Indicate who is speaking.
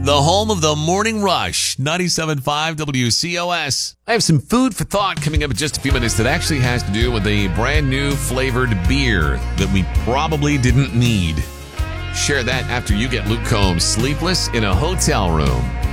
Speaker 1: The home of the Morning Rush, 97.5 WCOS. I have some food for thought coming up in just a few minutes that actually has to do with a brand new flavored beer that we probably didn't need. Share that after you get Luke Combs sleepless in a hotel room.